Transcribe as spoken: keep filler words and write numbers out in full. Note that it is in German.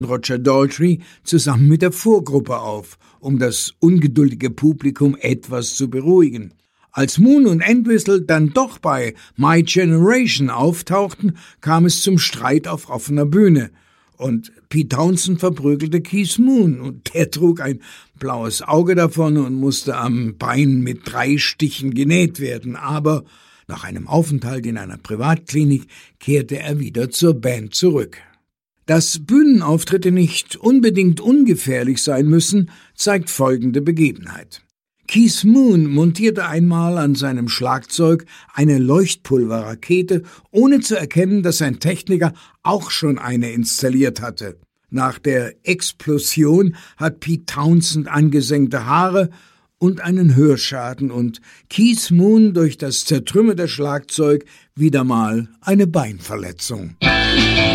Roger Daltrey zusammen mit der Vorgruppe auf, um das ungeduldige Publikum etwas zu beruhigen. Als Moon und Entwistle dann doch bei My Generation auftauchten, kam es zum Streit auf offener Bühne. Und Pete Townshend verprügelte Keith Moon, und der trug ein blaues Auge davon und musste am Bein mit drei Stichen genäht werden. Aber nach einem Aufenthalt in einer Privatklinik kehrte er wieder zur Band zurück. Dass Bühnenauftritte nicht unbedingt ungefährlich sein müssen, zeigt folgende Begebenheit. Keith Moon montierte einmal an seinem Schlagzeug eine Leuchtpulverrakete, ohne zu erkennen, dass sein Techniker auch schon eine installiert hatte. Nach der Explosion hat Pete Townshend angesenkte Haare und einen Hörschaden und Keith Moon durch das zertrümmerte Schlagzeug wieder mal eine Beinverletzung.